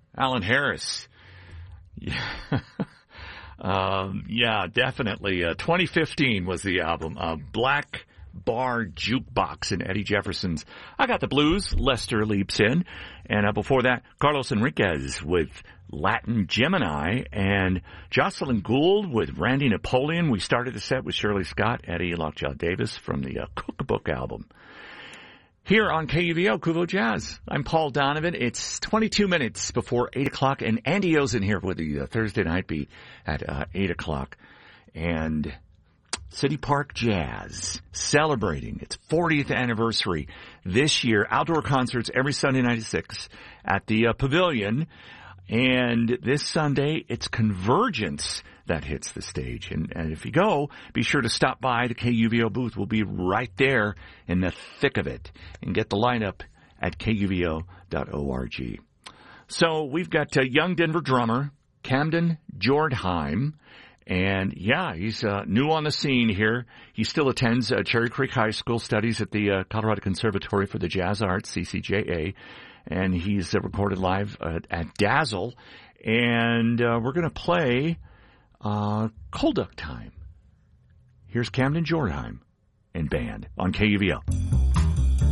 Alan Harris. Yeah, definitely. 2015 was the album. Black Bar Jukebox and Eddie Jefferson's I Got the Blues. Lester leaps in. And before that, Carlos Enriquez with Latin Gemini and Jocelyn Gould with Randy Napoleon. We started the set with Shirley Scott, Eddie Lockjaw Davis from the Cookbook album. Here on KUVO, Kuvo Jazz. I'm Paul Donovan. It's 22 minutes before 8 o'clock, and Andy O's in here with the Thursday night beat at 8 o'clock. And City Park Jazz celebrating its 40th anniversary this year. Outdoor concerts every Sunday night at 6 at the Pavilion. And this Sunday, it's Convergence that hits the stage. And if you go, be sure to stop by the KUVO booth. We'll be right there in the thick of it. And get the lineup at kuvo.org. So we've got a young Denver drummer, Camden Jordheim. And, yeah, he's new on the scene here. He still attends Cherry Creek High School, studies at the Colorado Conservatory for the Jazz Arts, CCJA. And he's recorded live at Dazzle. And we're going to play Cold Duck Time. Here's Camden Jordheim and band on KUVO.